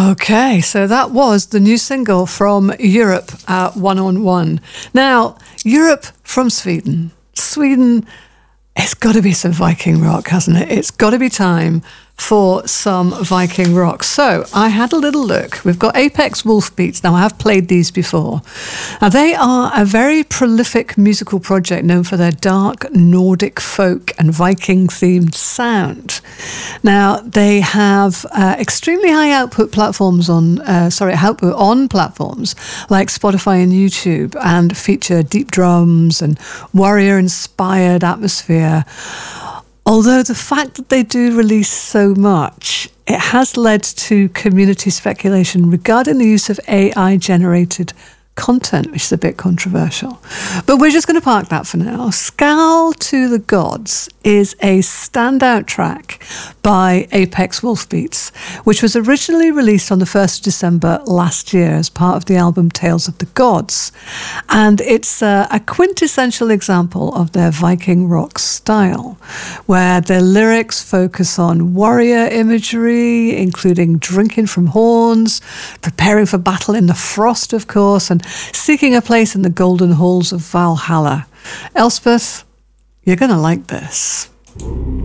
Okay, so that was the new single from Europe, One on One. Now, Europe from Sweden. Sweden, it's got to be some Viking rock, hasn't it? It's got to be time for some Viking rock. So I had a little look. We've got Apex Wolfbeats. Now, I have played these before. Now, they are a very prolific musical project known for their dark Nordic folk and Viking-themed sound. Now, they have extremely high output platforms output on platforms like Spotify and YouTube, and feature deep drums and warrior-inspired atmosphere. Although the fact that they do release so much, it has led to community speculation regarding the use of AI-generated content, which is a bit controversial. But we're just going to park that for now. Scowl to the Gods is a standout track by Apex Wolfbeats, which was originally released on the 1st of December last year as part of the album Tales of the Gods. And it's a quintessential example of their Viking rock style, where their lyrics focus on warrior imagery, including drinking from horns, preparing for battle in the frost, of course, and seeking a place in the golden halls of Valhalla. Elspeth, you're going to like this.